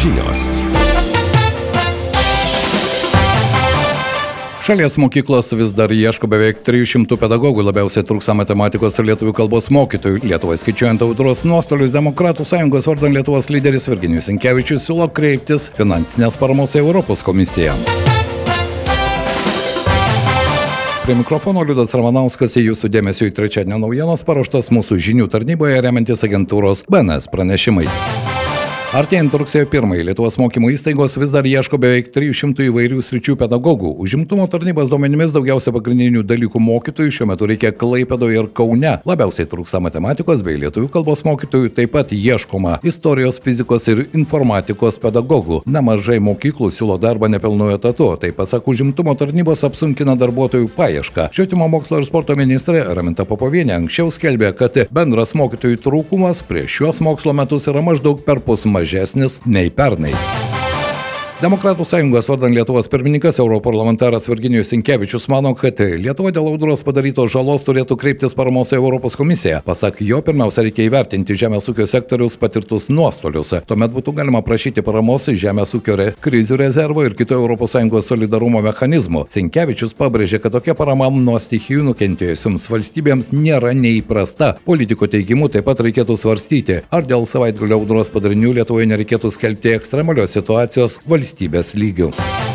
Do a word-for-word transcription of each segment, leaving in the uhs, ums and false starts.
žinios. Šalies mokyklos vis dar ieško beveik trijų šimtų pedagogų, labiausiai trūksta matematikos ir lietuvių kalbos mokytojų. Lietuvai skaičiuojant audros nuostolius, Demokratų sąjungos vardan Lietuvos lyderis Virginijus Sinkevičius siūlo kreiptis finansinės paramos į Europos komisiją. Prie mikrofono Liudas Ramanauskas, į jūsų dėmesio į trečiadienio naujienos paruoštas mūsų žinių tarnyboje remiantis agentūros B N S pranešimais. Artėjant rugsėjo pirmąjį Lietuvos mokymo įstaigos vis dar ieško beveik trijų šimtų įvairių sričių pedagogų. Užimtumo tarnybos duomenimis daugiausia pagrindinių dalykų mokytojų šiuo metu reikia Klaipėdoje ir Kaune. Labiausiai trūksta matematikos bei lietuvių kalbos mokytojų, taip pat ieškoma istorijos, fizikos ir informatikos pedagogų. Nemažai mokyklų siūlo darbą nepilnu etatu, tai pasak užimtumo tarnybos apsunkina darbuotojų paiešką. Švietimo mokslo ir sporto ministrė Raminta Popovienė anksčiau skelbė, kad bendras mokytojų trūkumas prieš šiuos mokslo metus yra maždaug perpus mažesnis mažesnis nei pernai. Demokratų sąjungos vardan Lietuvos pirmininkas europarlamentaras Virginijus Sinkevičius mano, kad Lietuva dėl audros padarytos žalos turėtų kreiptis paramos į Europos komisiją. Pasak jo, pirmiausia reikia įvertinti žemės ūkio sektoriaus patirtus nuostolius. Tuomet būtų galima prašyti paramos iš žemės ūkio re, krizių rezervo ir kitų Europos Sąjungos solidarumo mechanizmų. Sinkevičius pabrėžė, kad tokia parama nuo stichijų nukentėjusiams valstybėms nėra neįprasta. Politiko teigimu taip pat reikėtų svarstyti, ar dėl savaitgalio audros padarinių Lietuvoje nereikėtų skelbti ekstremalios situacijos valstybės valstybės lygių.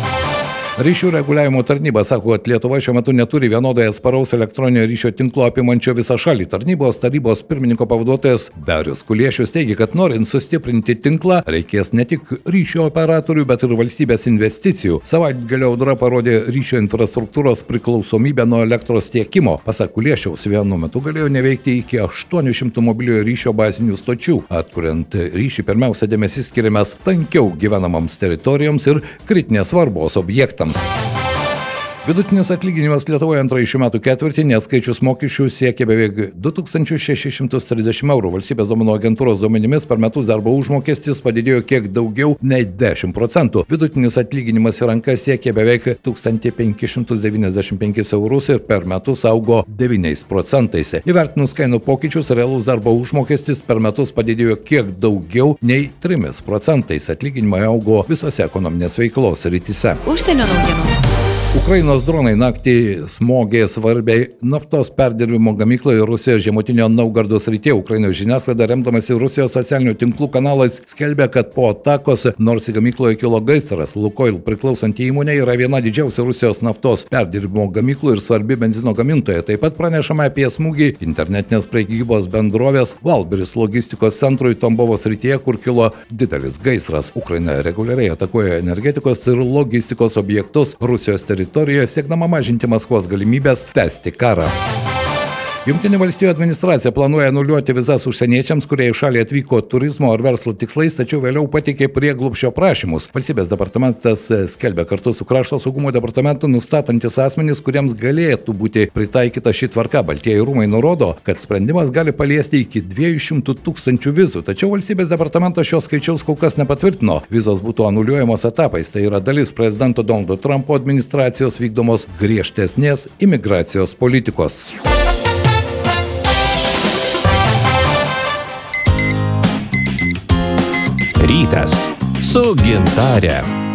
Ryšių reguliavimo tarnyba sako, kad Lietuva šiuo metu neturi vienodai atsparaus elektroninio ryšio tinklo apimančio visą šalį. Tarnybos tarybos pirmininko pavaduotojas Darius Kuliešius teigia, kad norint sustiprinti tinklą, reikės ne tik ryšio operatorių, bet ir valstybės investicijų. Savaitgalio audra parodė ryšio infrastruktūros priklausomybę nuo elektros tiekimo. Pasak Kuliešiaus, vienu metu galėjo neveikti iki aštuonių šimtų mobiliojo ryšio bazinių stočių. Atkuriant ryšį, pirmiausia dėmesys skiriamas tankiau gyvenamams teritorijoms ir kritinės svarbos objektams. Vidutinis atlyginimas Lietuvoje antrąjį šių metų ketvirtį, neatskaičius mokesčių, siekia beveik du tūkstančius šešis šimtus trisdešimt eurų. Valstybės duomenų agentūros duomenimis per metus darbo užmokestis padidėjo kiek daugiau nei dešimt procentų. Vidutinis atlyginimas į rankas siekia beveik tūkstantį penkis šimtus devyniasdešimt penkis eurus ir per metus augo devyniais procentais. Įvertinus kainų pokyčius, realus darbo užmokestis per metus padidėjo kiek daugiau nei trimis procentais. Atlyginimai augo visose ekonominės veiklos srityse. Užsienio naujienos. Ukrainos dronai naktį smogė svarbiai naftos perdirbimo gamykloje Rusijos žemutinio Naugardo srityje. Ukrainos žiniasklaida, remdamasi Rusijos socialinių tinklų kanalais, skelbia, kad po atakos, nors į gamykloje kilo gaisras, Lukoil priklausanti įmonė yra viena didžiausia Rusijos naftos perdirbimo gamyklų ir svarbi benzino gamintoja. Taip pat pranešama apie smūgį internetinės prekybos bendrovės Valberis logistikos centrui Tambovo srityje, kur kilo didelis gaisras. Ukraina reguliariai atakuoja energetikos ir logistikos objektus Rusijos teritorijoje. teritorijoje, siekdama mažinti Maskvos galimybės tęsti karą. Jungtinių valstijų administracija planuoja anuliuoti vizas užsieniečiams, kurie į šalį atvyko turizmo ar verslo tikslais, tačiau vėliau pateikė prieglobsčio prašymus. Valstybės departamentas skelbia kartu su Krašto saugumo departamentu nustatantis asmenys, kuriems galėtų būti pritaikyta ši tvarka. Baltieji rūmai nurodo, kad sprendimas gali paliesti iki dviejų šimtų tūkstančių vizų, tačiau valstybės departamentas šios skaičiaus kol kas nepatvirtino. Vizos būtų anuliuojamos etapais, tai yra dalis prezidento Donaldo Trumpo administracijos vykdomos griežtesnės imigracijos politikos. Rytas su Gintare.